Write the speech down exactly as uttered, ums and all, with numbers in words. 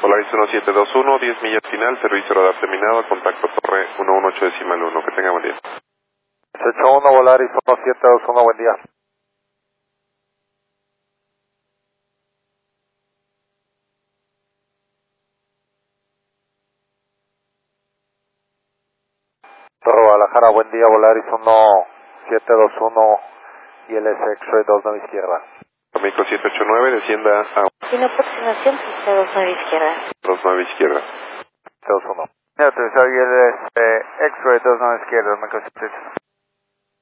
Polaris uno siete dos uno, diez millas final, servicio radar terminado, contacto torre uno uno ocho decimal uno, que tenga buen día. ocho uno Polaris uno siete dos uno, buen día. Torre Guadalajara, buen día, Polaris uno siete dos uno y el S X-Ray dos nueve izquierda. México siete ocho nueve, descienda a... Tiene aproximación, pista dos nueve izquierda. dos nueve izquierda. dos uno. Ya te soy el X-Ray dos nueve izquierda, me